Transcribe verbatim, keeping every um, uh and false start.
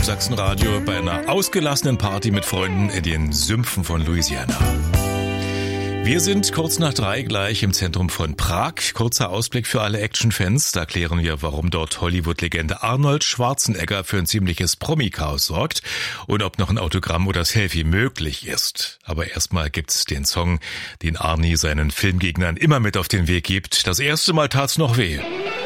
auf Sachsenradio bei einer ausgelassenen Party mit Freunden in den Sümpfen von Louisiana. Wir sind kurz nach drei gleich im Zentrum von Prag. Kurzer Ausblick für alle Actionfans. Da klären wir, warum dort Hollywood-Legende Arnold Schwarzenegger für ein ziemliches Promi-Chaos sorgt und ob noch ein Autogramm oder Selfie möglich ist. Aber erstmal gibt's den Song, den Arnie seinen Filmgegnern immer mit auf den Weg gibt. Das erste Mal tat's noch weh.